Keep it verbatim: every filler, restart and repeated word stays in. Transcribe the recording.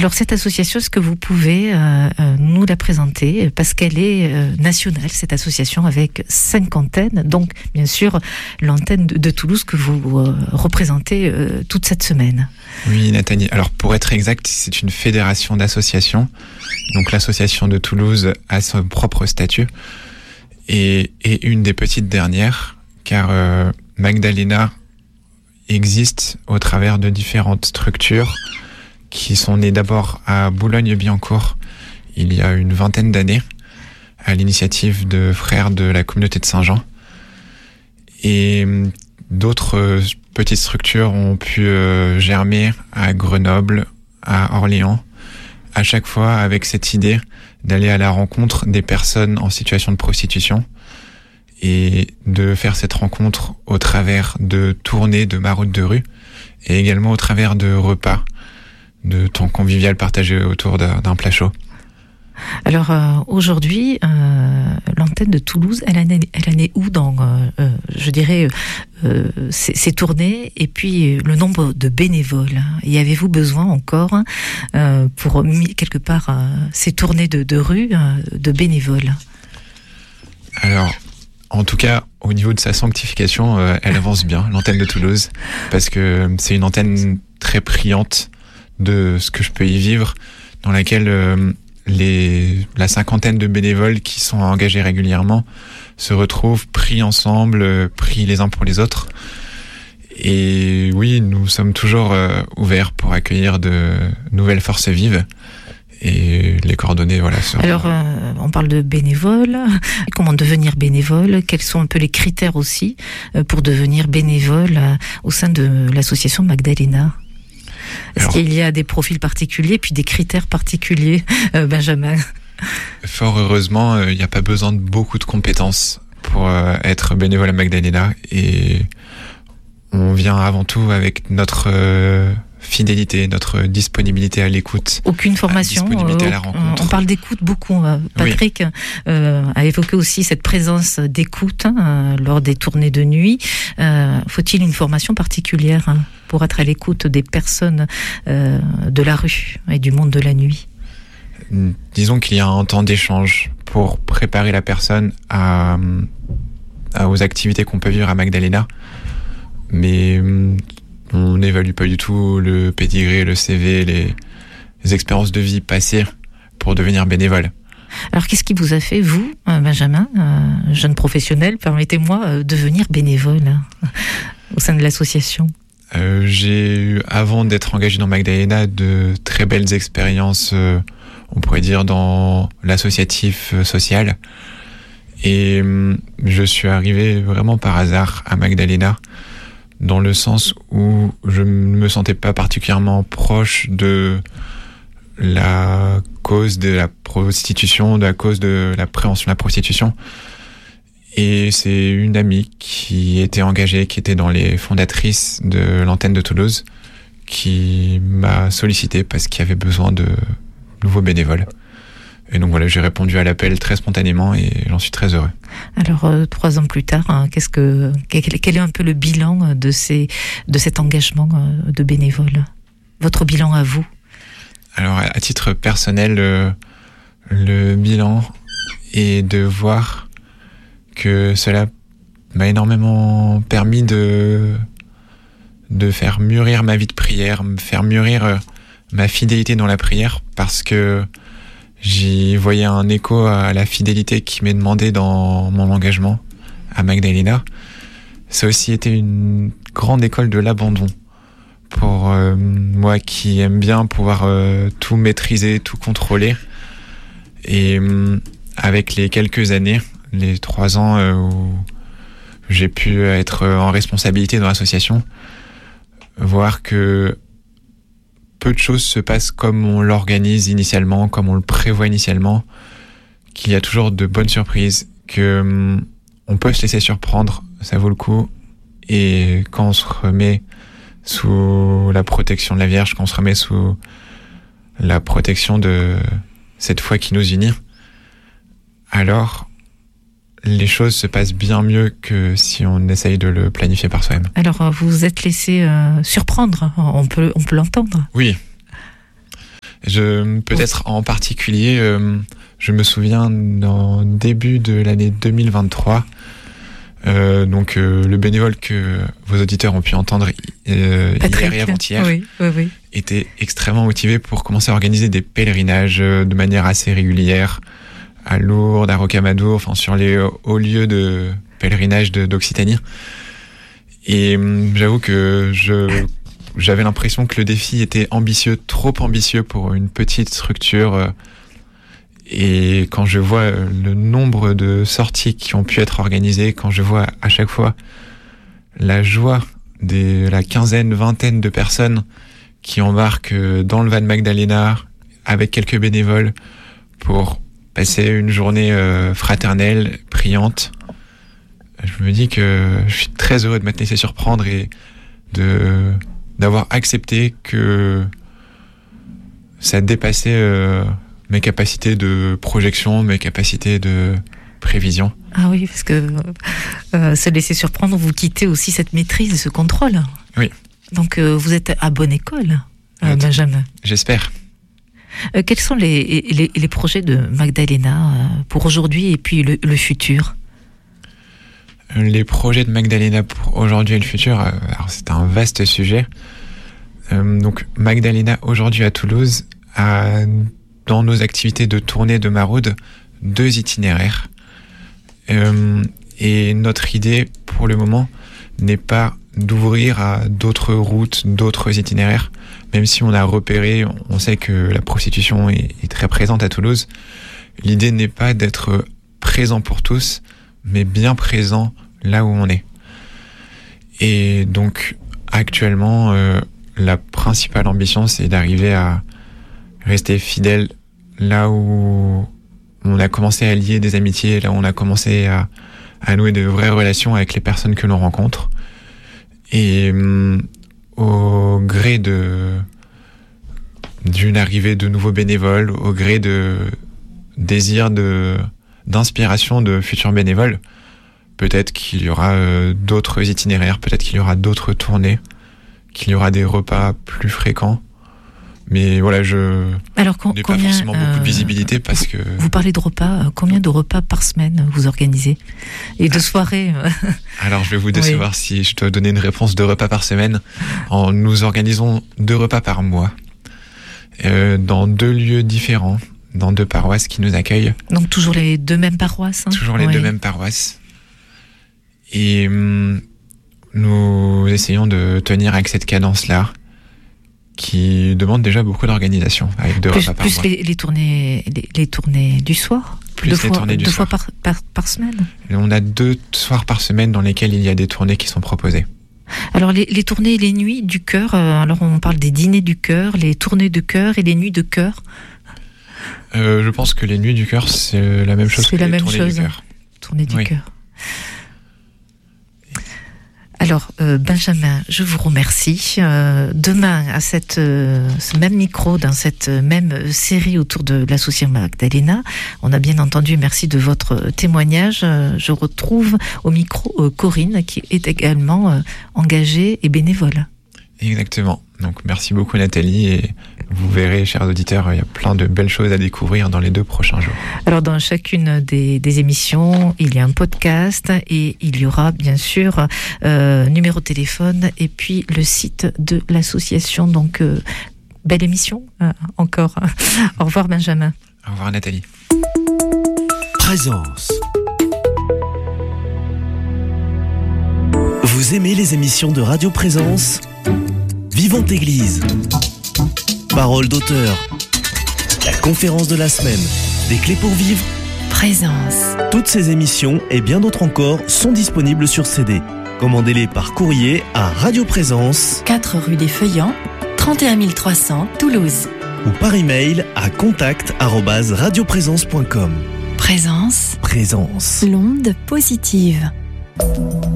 Alors cette association, est-ce que vous pouvez euh, euh, nous la présenter, parce qu'elle est euh, nationale, cette association, avec cinq antennes, donc bien sûr l'antenne de, de Toulouse que vous euh, représentez euh, toute cette semaine. Oui, Nathalie. Alors pour être exact, c'est une fédération d'associations. Donc l'association de Toulouse a son propre statut et, et une des petites dernières, car euh, Magdalena existe au travers de différentes structures qui sont nées d'abord à Boulogne-Billancourt il y a une vingtaine d'années, à l'initiative de frères de la communauté de Saint-Jean. Et d'autres petites structures ont pu euh, germer à Grenoble, à Orléans, à chaque fois avec cette idée d'aller à la rencontre des personnes en situation de prostitution et de faire cette rencontre au travers de tournées de maraudes de rue et également au travers de repas, de temps convivial partagé autour d'un, d'un plat chaud. Alors euh, aujourd'hui, euh, l'antenne de Toulouse, elle en est, elle en est où dans, euh, je dirais, euh, ces, ces tournées et puis le nombre de bénévoles? Y avez-vous besoin encore euh, pour quelque part euh, ces tournées de, de rue euh, de bénévoles? Alors, en tout cas, au niveau de sa sanctification, euh, elle avance bien, l'antenne de Toulouse, parce que c'est une antenne très priante de ce que je peux y vivre, dans laquelle euh, les, la cinquantaine de bénévoles qui sont engagés régulièrement se retrouvent pris ensemble, euh, pris les uns pour les autres. Et oui, nous sommes toujours euh, ouverts pour accueillir de nouvelles forces vives. Et les coordonnées, voilà. Sur... Alors, euh, on parle de bénévoles. Comment devenir bénévole? Quels sont un peu les critères aussi euh, pour devenir bénévole euh, au sein de l'association Magdalena? Est-ce Alors, qu'il y a des profils particuliers, puis des critères particuliers, euh, Benjamin? Fort heureusement, il euh, n'y a pas besoin de beaucoup de compétences pour euh, être bénévole à Magdalena. Et on vient avant tout avec notre... Euh, fidélité, notre disponibilité à l'écoute. Aucune formation. Disponibilité euh, à la rencontre. On parle d'écoute beaucoup. Patrick oui. euh, a évoqué aussi cette présence d'écoute hein, lors des tournées de nuit. Euh, faut-il une formation particulière hein, pour être à l'écoute des personnes euh, de la rue et du monde de la nuit? Disons qu'il y a un temps d'échange pour préparer la personne à, à, aux activités qu'on peut vivre à Magdalena. Mais on n'évalue pas du tout le pédigré, le C V, les, les expériences de vie passées pour devenir bénévole. Alors, qu'est-ce qui vous a fait, vous, Benjamin, euh, jeune professionnel, permettez-moi, euh, devenir bénévole hein, au sein de l'association? euh, J'ai eu, avant d'être engagé dans Magdalena, de très belles expériences, euh, on pourrait dire, dans l'associatif euh, social. Et euh, je suis arrivé vraiment par hasard à Magdalena, dans le sens où je ne me sentais pas particulièrement proche de la cause de la prostitution, de la cause de la prévention de la prostitution. Et c'est une amie qui était engagée, qui était dans les fondatrices de l'antenne de Toulouse, qui m'a sollicité parce qu'il y avait besoin de nouveaux bénévoles. Et donc voilà, j'ai répondu à l'appel très spontanément et j'en suis très heureux. Alors, euh, trois ans plus tard, hein, qu'est-ce que, quel, quel est un peu le bilan de, ces, de cet engagement euh, de bénévoles? Votre bilan à vous? Alors, à titre personnel, le, le bilan est de voir que cela m'a énormément permis de, de faire mûrir ma vie de prière, me faire mûrir euh, ma fidélité dans la prière, parce que j'y voyais un écho à la fidélité qui m'est demandée dans mon engagement à Magdalena. Ça a aussi été une grande école de l'abandon pour euh, moi qui aime bien pouvoir euh, tout maîtriser, tout contrôler. Et euh, avec les quelques années, les trois ans euh, où j'ai pu être en responsabilité dans l'association, voir que peu de choses se passent comme on l'organise initialement, comme on le prévoit initialement, qu'il y a toujours de bonnes surprises, que hum, on peut se laisser surprendre, ça vaut le coup. Et quand on se remet sous la protection de la Vierge, quand on se remet sous la protection de cette foi qui nous unit, alors les choses se passent bien mieux que si on essaye de le planifier par soi-même. Alors, vous vous êtes laissé euh, surprendre, on peut, on peut l'entendre. Oui. Je, peut-être en particulier, euh, je me souviens en début de l'année deux mille vingt-trois, euh, donc euh, le bénévole que vos auditeurs ont pu entendre euh, hier et avant-hier oui, oui, oui. était extrêmement motivé pour commencer à organiser des pèlerinages euh, de manière assez régulière à Lourdes, à Rocamadour, enfin sur les hauts lieux de pèlerinage de, d'Occitanie. Et euh, j'avoue que je j'avais l'impression que le défi était ambitieux, trop ambitieux pour une petite structure. Et quand je vois le nombre de sorties qui ont pu être organisées, quand je vois à chaque fois la joie de la quinzaine, vingtaine de personnes qui embarquent dans le van Magdalena avec quelques bénévoles pour passer une journée fraternelle, priante, je me dis que je suis très heureux de m'être laissé surprendre et de d'avoir accepté que ça dépassait euh, mes capacités de projection, mes capacités de prévision. Ah oui, parce que euh, se laisser surprendre, vous quittez aussi cette maîtrise, ce contrôle. Oui. Donc euh, vous êtes à bonne école, euh, Benjamin. J'espère. Euh, quels sont les, les, les projets de Magdalena euh, pour aujourd'hui et puis le, le futur ? Les projets de Magdalena pour aujourd'hui et le futur, euh, alors c'est un vaste sujet. Euh, donc Magdalena aujourd'hui à Toulouse a dans nos activités de tournée de maraude deux itinéraires. Euh, et notre idée pour le moment n'est pas d'ouvrir à d'autres routes, d'autres itinéraires, même si on a repéré, on sait que la prostitution est, est très présente à Toulouse. L'idée n'est pas d'être présent pour tous, mais bien présent là où on est. Et donc actuellement, euh, la principale ambition, c'est d'arriver à rester fidèle là où on a commencé à lier des amitiés, là où on a commencé à, à nouer de vraies relations avec les personnes que l'on rencontre. Et hum, au gré de d'une arrivée de nouveaux bénévoles, au gré de désir de d'inspiration de futurs bénévoles, peut-être qu'il y aura euh, d'autres itinéraires, peut-être qu'il y aura d'autres tournées, qu'il y aura des repas plus fréquents. Mais voilà, je Alors, com- n'ai pas combien, forcément beaucoup de euh, visibilité parce que... Vous parlez de repas, combien de repas par semaine vous organisez ? Et de soirées ? Alors, je vais vous décevoir oui. si je dois donner une réponse de repas par semaine. En, nous organisons deux repas par mois, euh, dans deux lieux différents, dans deux paroisses qui nous accueillent. Donc toujours les deux mêmes paroisses, hein ? Toujours les oui. deux mêmes paroisses. Et hum, nous essayons de tenir avec cette cadence-là, qui demande déjà beaucoup d'organisation, avec deux plus, repas par plus mois. les, les tournées, les, les tournées du soir. Plus deux les fois, tournées du deux soir. fois par, par, par semaine. Et on a deux soirs par semaine dans lesquels il y a des tournées qui sont proposées. Alors les, les tournées et les nuits du cœur, euh, alors on parle des dîners du cœur, les tournées de cœur et les nuits de cœur. Euh, je pense que les nuits du cœur, c'est la même chose C'est que la les même tournées chose. du cœur. Tournée du Oui. cœur. Alors, euh, Benjamin, je vous remercie. Euh, demain, à cette, euh, ce même micro, dans cette même série autour de l'association Magdalena, on a bien entendu, merci de votre témoignage. Euh, je retrouve au micro euh, Corinne, qui est également euh, engagée et bénévole. Exactement. Donc, merci beaucoup Nathalie, et vous verrez, chers auditeurs, il y a plein de belles choses à découvrir dans les deux prochains jours. Alors, dans chacune des, des émissions, il y a un podcast et il y aura bien sûr euh, numéro de téléphone et puis le site de l'association. Donc, euh, belle émission euh, encore. Au revoir Benjamin. Au revoir Nathalie. Présence. Vous aimez les émissions de Radio Présence ? Vivante Église, Parole d'auteur, la conférence de la semaine, des clés pour vivre, Présence. Toutes ces émissions et bien d'autres encore sont disponibles sur C D. Commandez-les par courrier à Radio Présence, quatre rue des Feuillants, trente et un mille trois cents, Toulouse. ou par email à contact arobase radioprésence point com. Présence. Présence. L'onde positive.